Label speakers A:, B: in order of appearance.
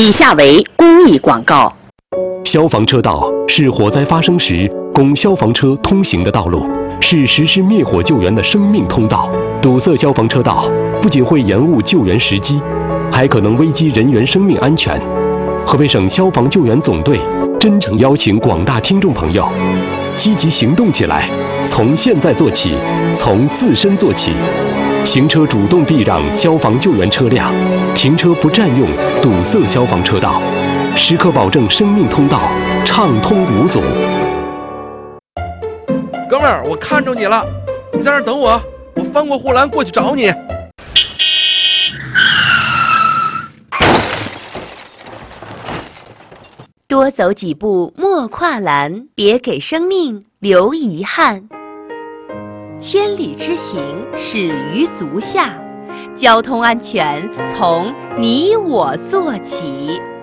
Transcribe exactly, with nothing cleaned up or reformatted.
A: 以下为公益广告。
B: 消防车道是火灾发生时供消防车通行的道路，是实施灭火救援的生命通道。堵塞消防车道不仅会延误救援时机，还可能危及人员生命安全。河北省消防救援总队真诚邀请广大听众朋友积极行动起来，从现在做起，从自身做起。行车主动避让消防救援车辆，停车不占用堵塞消防车道，时刻保证生命通道畅通无阻。
C: 哥们儿，我看着你了，你在那儿等我，我翻过护栏过去找你。
D: 多走几步莫跨栏，别给生命留遗憾。千里之行，始于足下，交通安全从你我做起。